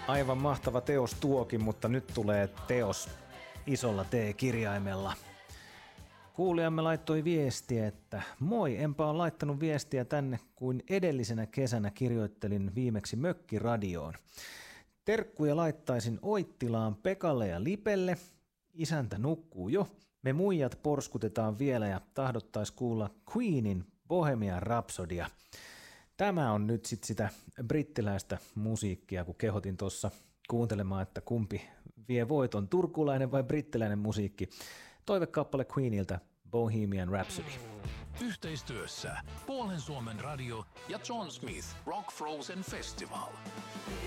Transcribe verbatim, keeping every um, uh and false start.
Aivan mahtava teos tuokin, mutta nyt tulee teos isolla T-kirjaimella. Kuulijamme laittoi viestiä, että moi, enpä ole laittanut viestiä tänne kuin edellisenä kesänä kirjoittelin viimeksi Mökkiradioon. Terkkuja laittaisin Oittilaan Pekalle ja Lipelle. Isäntä nukkuu jo. Me muijat porskutetaan vielä ja tahdottais kuulla Queenin Bohemian Rhapsodya. Tämä on nyt sit sitä brittiläistä musiikkia, kun kehotin tuossa kuuntelemaan, että kumpi vie voiton, turkulainen vai brittiläinen musiikki. Toivekappale Queeniltä Bohemian Rhapsody. Yhteistyössä Puolen Suomen radio ja John Smith Rock Frozen Festival.